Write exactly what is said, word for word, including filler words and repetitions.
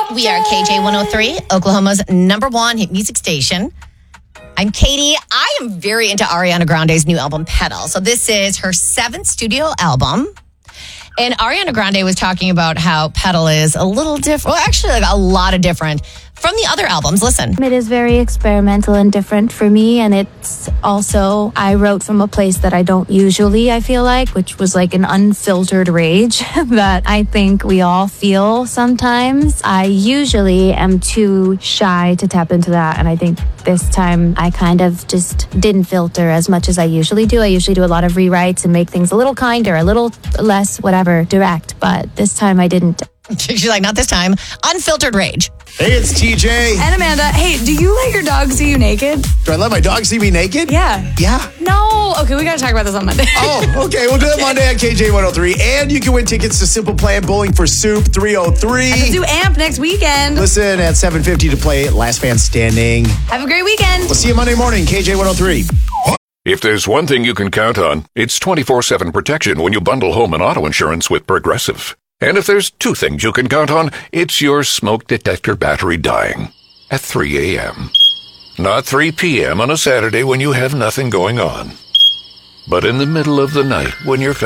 We are K J one oh three, Oklahoma's number one hit music station. I'm Katie. I am very into Ariana Grande's new album, Petal. So this is her seventh studio album. And Ariana Grande was talking about how Petal is a little different. Well, actually, like a lot of different from the other albums. Listen. It is very experimental and different for me. And it's also, I wrote from a place that I don't usually, I feel like, which was like an unfiltered rage that I think we all feel sometimes. I usually am too shy to tap into that. And I think this time I kind of just didn't filter as much as I usually do. I usually do a lot of rewrites and make things a little kinder, a little less, whatever, direct. But this time I didn't. She's like, not this time. Unfiltered rage. Hey, it's T J. And Amanda. Hey, do you let your dog see you naked? Do I let my dog see me naked? Yeah. Yeah. No. Okay, we got to talk about this on Monday. Oh, okay. We'll do it Monday at K J one oh three. And you can win tickets to Simple Plan Bowling for Soup three oh three. Let's do AMP next weekend. Listen at seven fifty to play Last Man Standing. Have a great weekend. We'll see you Monday morning, K J one oh three. If there's one thing you can count on, it's twenty-four seven protection when you bundle home and auto insurance with Progressive. And if there's two things you can count on, it's your smoke detector battery dying at three a.m. Not three p.m. on a Saturday when you have nothing going on, but in the middle of the night when you're